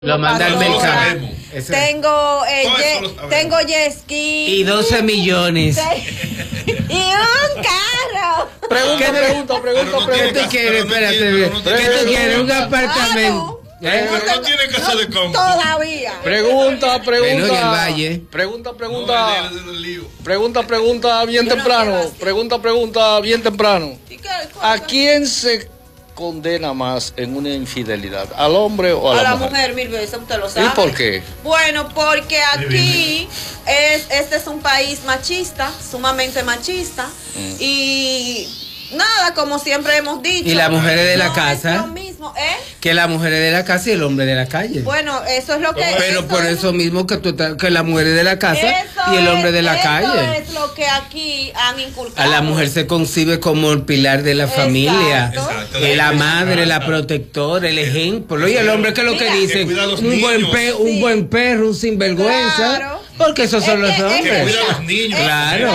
Lo manda al mercado. Tengo jet ski. Y 12 millones. Y un carro. Pregunta. ¿Qué tú quieres? Espérate. ¿Qué tú quieres? Un apartamento. Pero no tiene casa de campo. Todavía. Pregunta. En el valle. Pregunta bien temprano. Pregunta bien temprano. ¿A quién se condena más en una infidelidad? ¿Al hombre o a la mujer? Mujer, mil veces, usted lo sabe. ¿Y por qué? Bueno, porque aquí este es un país machista, sumamente machista. Y nada, como siempre hemos dicho. Y las mujeres de la casa. Es lo mismo, Que las mujeres de la casa y el hombre de la calle. Bueno, eso es lo que. Pero por eso mismo que las mujeres de la casa y el hombre de la calle. Eso es lo que aquí han inculcado. A la mujer se concibe como el pilar de la familia. La madre, la protectora, el ejemplo. Y el hombre, ¿qué es lo que dicen? Un buen perro, un sinvergüenza. Claro. Porque esos son los hombres. Que cuida a los niños. Claro.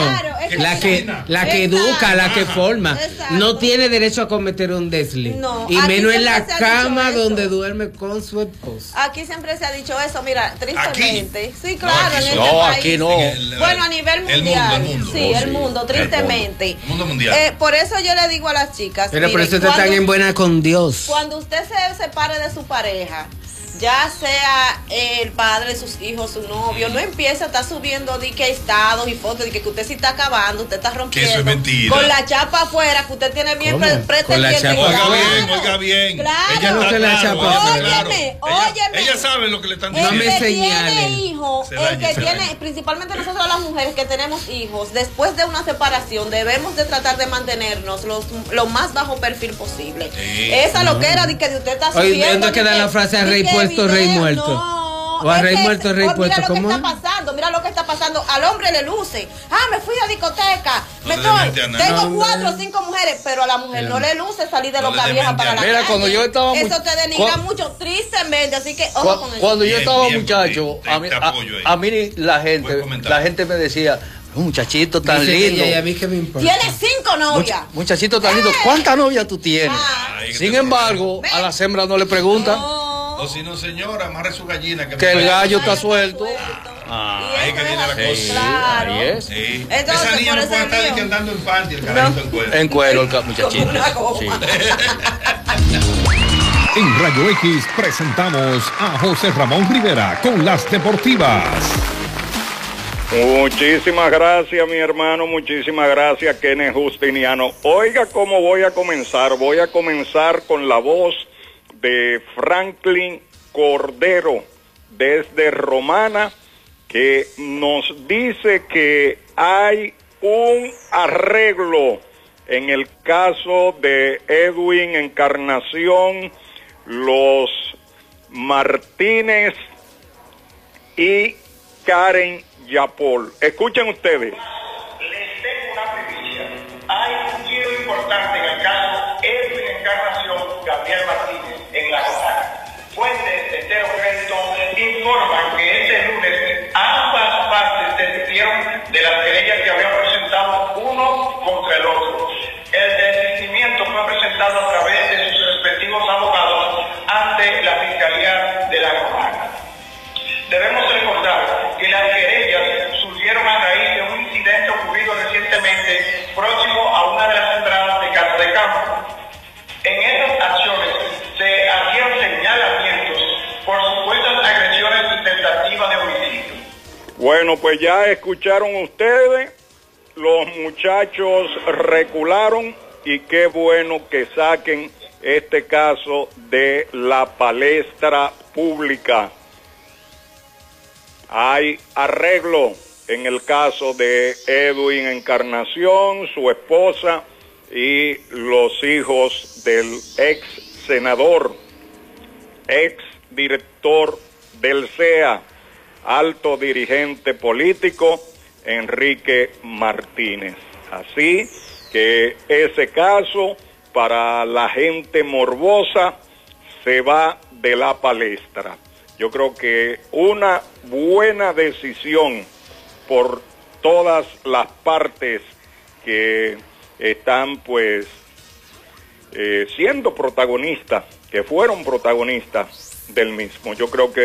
La que educa, la que forma. Exacto. No tiene derecho a cometer un desliz. No, y menos en la cama donde duerme con su esposa. Aquí siempre se ha dicho eso, mira, tristemente. Aquí. Sí, claro, aquí no. Bueno, a nivel mundial. El mundo. Sí, el mundo, tristemente. El mundo mundial. Por eso yo le digo a las chicas. Pero por eso están en buena con Dios. Cuando usted se separe de su pareja, ya sea el padre de sus hijos, su novio, no empieza a estar subiendo estados y fotos de que usted se está acabando, usted está rompiendo. Que eso es mentira. Con la chapa afuera, que usted tiene bien pretendiente. Oiga bien. Claro. Ella no se la chapa. Óyeme. Ella sabe lo que le están El diciendo. que tiene hijos, principalmente nosotros las mujeres que tenemos hijos, después de una separación debemos de tratar de mantenernos lo más bajo perfil posible. Sí. Esa loquera de que usted está subiendo. ¿Dónde queda la frase rey puesto, rey muerto? No, o a rey muerto, rey puesto. ¿Cómo mira lo que está pasando. Al hombre le luce. Me fui a discoteca. Tengo 4 o 5 mujeres, pero a la mujer no le luce salir de Loca Vieja para la calle. Mira, cuando yo estaba eso te denigra mucho, tristemente. Así que ojo con eso. Cuando yo estaba muchacho, a mí la gente me decía: un muchachito tan lindo. ¿Y a mí qué me importa? Tienes 5 novias. Muchachito tan lindo. ¿Cuántas novias tú tienes? Sin embargo, a las hembras no le preguntan. O si no, señora, amarre su gallina. Que el gallo está suelto. Ahí que viene la cosa. Claro. Ahí es. Sí. Entonces, Esa niña no puede estar andando en panty, el carajito en cuero. En cuero el muchachito. Sí. En Rayo X presentamos a José Ramón Rivera con las deportivas. Muchísimas gracias, mi hermano, muchísimas gracias, Kenneth Justiniano. Oiga cómo voy a comenzar con la voz de Franklin Cordero desde Romana, que nos dice que hay un arreglo en el caso de Edwin Encarnación, los Martínez y Karen Yapol. Escuchen ustedes. Les tengo una primicia. Hay un giro importante en el caso Edwin Encarnación Gabriel Martínez en La Romana. Fuentes de Tero Crédito informan que este lunes ambas partes desistieron de las querellas que habían presentado uno contra el otro. El desistimiento fue presentado a través de sus respectivos abogados ante la Fiscalía de La Romana. Debemos recordar que las querellas surgieron a raíz de un incidente ocurrido recientemente próximo a una de las entradas de Casa de Campo. En estas acciones se hacían señalamientos por supuestas agresiones y tentativas de homicidio. Bueno, pues ya escucharon ustedes, los muchachos recularon y qué bueno que saquen este caso de la palestra pública. Hay arreglo en el caso de Edwin Encarnación, su esposa y los hijos del ex senador, ex director del CEA, alto dirigente político, Enrique Martínez. Así que ese caso, para la gente morbosa, se va de la palestra. Yo creo que una buena decisión por todas las partes que están siendo protagonistas, que fueron protagonistas del mismo. Yo creo que